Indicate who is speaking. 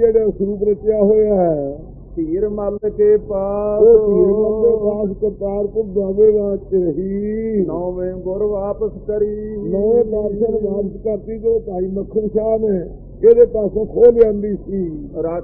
Speaker 1: ਜਿਹੜਾ ਸਰੂਪ ਰਚਿਆ ਹੋਇਆ ਹੈ।
Speaker 2: ਧੀਰ ਮੱਲ ਕੇ ਪਾਸ
Speaker 1: ਉਹ ਧੀਰ ਮੱਲ ਦੇ ਪਾਸ ਕਰਤਾਰਪੁਰ ਦੁਆਬੇ ਵਿੱਚ ਰਹੀ।
Speaker 2: ਨੌਵੇਂ ਗੁਰ ਵਾਪਸ ਕਰੀ।
Speaker 1: ਨਵੇਂ ਪਾਤਸ਼ਾਹ ਵਾਪਸ ਕਰਤੀ ਜੋ ਭਾਈ ਮੱਖਣ ਸ਼ਾਹ ਨੇ ਇਹਦੇ ਪਾਸੋਂ ਖੋਹ ਲਿਆਂਦੀ ਸੀ।